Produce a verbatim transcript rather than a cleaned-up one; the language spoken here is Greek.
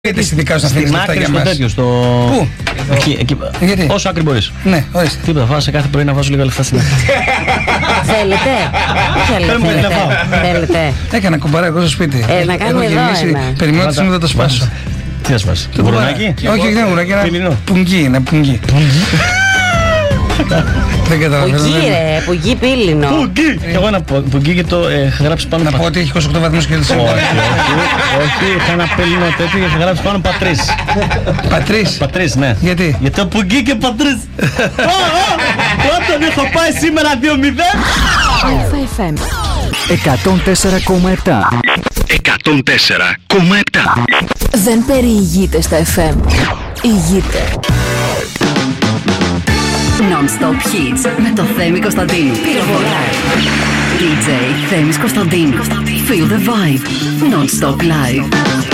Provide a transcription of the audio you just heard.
Γιατί στη δικά σου αφήνεις λεφτά για μας? Τέτοιο, στο... Πού? Εκεί, εκεί. Γιατί? Όσο άκρη μπορείς. Ναι, ορίστε. Τίποτα, φάσε κάθε πρωί να βάζω λίγα λεφτά στην άκρη. Θέλετε? Θέλετε? Θέλετε? Έκανα κουμπαράκο στο σπίτι. Ε, να κάνουμε εδώ ένα. Περιμένω ότι σήμερα θα το σπάσω. Τι θα σπάσει? Το γουρνάκι? Όχι, όχι, δεν γουρνάκι, ένα πουγγί, ένα πουγγί. Δεν καταλαβαίνω. Πουγγί ρε, πουγγί πύλινο. Πουγγί! Και εγώ ένα πουγγί και το είχα γράψει πάνω. Να πω ότι έχει είκοσι οκτώ βαθμούς και Όχι, όχι, είχα ένα πύλινο τέτοιο και είχα γράψει πάνω πατρίς. Πατρίς? Πατρίς, ναι. Γιατί? Γιατί το πουγγί και πατρίς. Όταν έχω πάει σήμερα δύο μηδέν. εκατόν τέσσερα κόμμα επτά. εκατόν τέσσερα κόμμα επτά. Δεν περιηγείται στα εφ εμ. Ηγείται. Non-stop hits με το Θέμη Κωνσταντίνου. Πυροβολά. ντι τζέι Θέμης Κωνσταντίνου. Feel the vibe. Non-stop live.